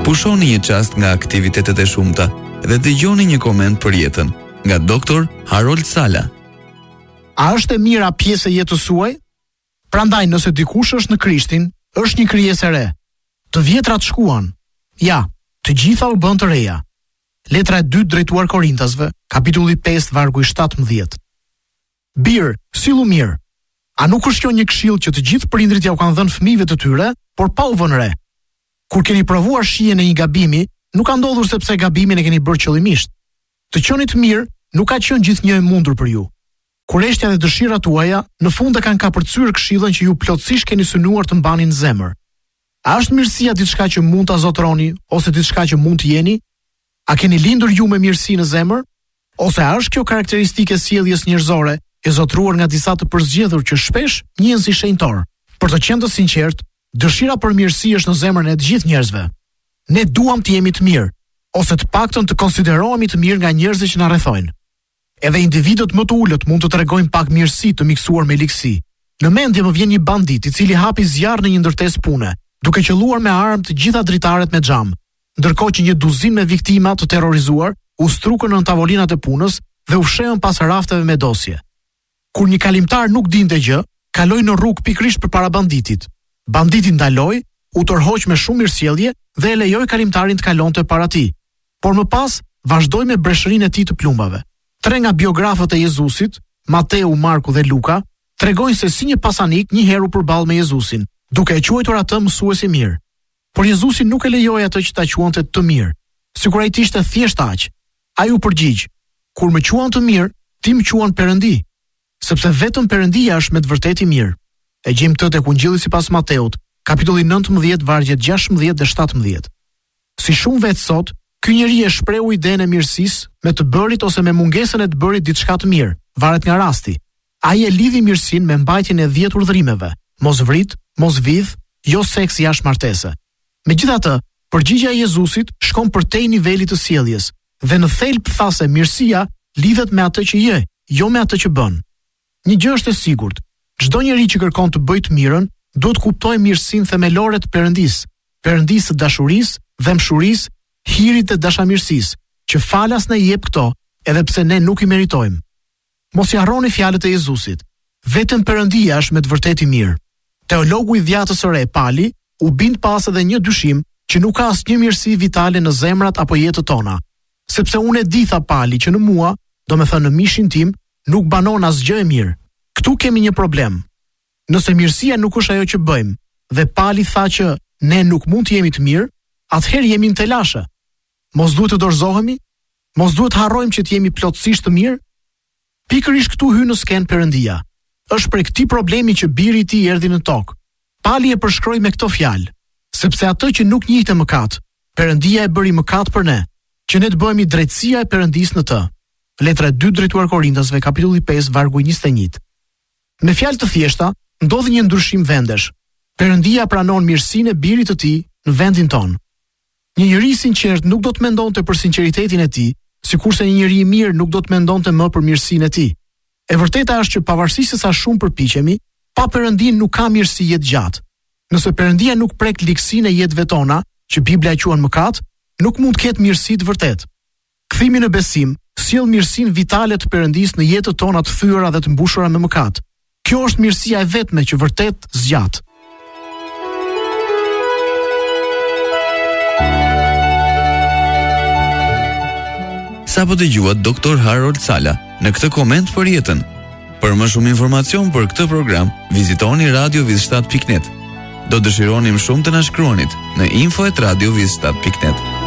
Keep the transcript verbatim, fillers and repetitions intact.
Pushoni një çast nga aktivitetet e shumta dhe dëgjoni një koment për jetën nga doktor Harold Sala. A është e mira pjesë e jetës suaj? Prandaj nëse dikush është në Krishtin, është një krijesë e re. Të vjetrat shkuan. Ja, të gjitha u bën të reja. Letra e dytë drejtuar Korintasve, kapitulli pesë, vargu i shtatëmbëdhjetë. Bir, sillu mirë. A nuk është kjo një këshill që të gjithë prindrit ja u kanë dhënë fëmijëve të tyre, por pa u vënë re? Kur keni provuar shijen e një gabimi, nuk ka ndodhur sepse gabimin e keni bërë qëllimisht. Të qeni të mirë nuk ka qenë gjithnjë e mundur për ju. Kurreshtja dhe dëshirat tuaja në fund e kanë kapërcyer këshillën që ju plotësisht keni synuar të mbani në zemër. A është mirësia diçka që mund ta zotroni ose diçka që mund të jeni? A keni lindur ju me mirësi në zemër? Ose a është kjo karakteristike e sjelljes njerëzore e zotruar nga disa të përzgjedhur që shpesh njihen si shenjtor? Për të qenë të sinqert, dëshira për mirësi është në zemrën e të gjithë njerëzve. Ne duam të jemi të mirë, ose të paktën të konsiderohemi të mirë nga njerëzit që na rrethojnë. Edhe individët më të ulët mund të tregojnë pak mirësi të miksuar me ligësi. Në mendje më vjen një bandit i cili hapi zjarr në një ndërtesë pune, duke qelluar me armë të gjitha dritaret me xham, ndërkohë që një duzinë me viktima të terrorizuar u strukën në tavolinat e punës dhe u fshehën pas rafteve me dosje. Kur një kalimtar nuk dinte gjë, kaloi në rrugë pikërisht përpara banditit. Banditi ndaloi, u tërhoq me shumë mirësjellje dhe e lejoi kalimtarin të kalonte para tij. Por më pas vazhdoi me breshërinë e tij të plumbave. Tre nga biografët e Jezusit, Mateu, Marku dhe Luka, tregojnë se si një pasanik një herë u përball me Jezusin, duke e quajtur atë mësues i mirë. Por Jezusi nuk e lejoi atë që ta quante të mirë, sikur ai ishte thjesht aq. Ai u përgjigj: "Kur më quan të mirë, ti më quan Perëndi, sepse vetëm Perëndia është me të vërtetë i mirë." E gjejmë këtë tek Ungjilli sipas Mateut, kapitulli nëntëmbëdhjetë, vargjet gjashtëmbëdhjetë dhe shtatëmbëdhjetë. Si shumë vetë sot, ky njeri e shprehu idenë e mirësisë me të bërit ose me mungesën e të bërit diçka të mirë, varet nga rasti. Ai e lidhi mirësinë me mbajtjen e dhjetë urdhërimeve: mos vrit, mos vidh, jo seks jashtë martese. Megjithatë, përgjigjja e Jezusit shkon përtej nivelit të sjelljes dhe në thelb tha se mirësia lidhet me atë që je, jo me atë që bën. Një gjë është e sigurt: çdo njeri që kërkon të bëjë të mirën, duhet të kuptojë mirësinë themelore të Perëndisë, Perëndisë të dashurisë dhe mshurisë, hirit dhe dashamirësisë, që falas na jep këto, edhe pse ne nuk i meritojmë. Mos i harroni fjalët e Jezusit: vetëm Perëndia është me të vërtetë i mirë. Teologu i dhjatës së re, Pali, u bind pas edhe një dyshim që nuk ka asnjë mirësi vitale në zemrat apo jetët tona. Sepse unë e di, tha Pali, që në mua, do me thënë në mishin tim, nuk banon asgjë e mirë. Ktu kemi një problem. Nëse mirësia nuk është ajo që bëjmë, dhe Pali tha që ne nuk mund të jemi të mirë, atëherë jemi në telashe. Mos duhet të dorëzohemi? Mos duhet të harrojmë që të jemi plotësisht të mirë? Pikërisht këtu hyn në skenë Perëndia. Është për këtij problemi që biri i tij erdhi në tokë. Pali e përshkroi me këto fjalë: sepse atë që nuk njihte mëkat, Perëndia e bëri mëkat për ne, që ne të bëhemi drejtësia e Perëndisë në të. Letra e dytë drejtuar Korintasve, kapitulli pesë, vargu njëzet e një. Me fjalë të thjeshta, ndodhi një ndryshim vendesh. Perëndia pranon mirësinë e birit të tij në vendin ton. Një njeri i sinqert nuk do të mendonte për sinqeritetin e tij, sikurse një njeri i mirë nuk do të mendonte më për mirësinë e tij. E vërteta është që pavarësisht se sa shumë përpiqemi, pa Perëndin nuk ka mirësi jetë gjatë. Nëse Perëndia nuk prek ligësinë e jetëve tona, që Bibla e quajnë mëkat, nuk mund të ketë mirësi të vërtetë. Kthimi në besim sjell mirësinë vitale të Perëndisë në jetët tona të thyera dhe të mbushura me mëkat. Kjo është mirësia e vetme që vërtet zgjat. Sapo dëgjuat doktor Harold Sala në këtë koment për jetën. Për më shumë informacion për këtë program, vizitoni radio viz shtat pikë net. Do dëshironim shumë të na shkruanit në info at radio viz shtat pikë net.